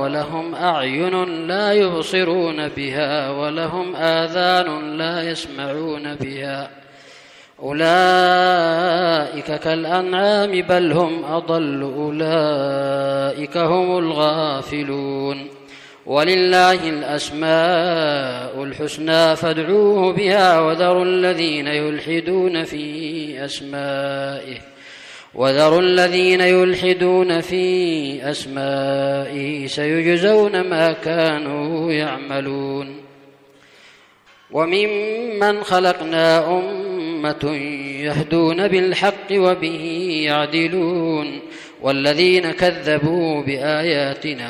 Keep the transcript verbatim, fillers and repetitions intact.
ولهم أعين لا يبصرون بها ولهم آذان لا يسمعون بها أولئك كالأنعام بل هم أضل أولئك هم الغافلون ولله الأسماء الحسنى فادعوه بها وذروا الذين يلحدون في أسمائه وذروا الذين يلحدون في أسمائه سيجزون ما كانوا يعملون وممن خلقنا أمة يهدون بالحق وبه يعدلون والذين كذبوا بآياتنا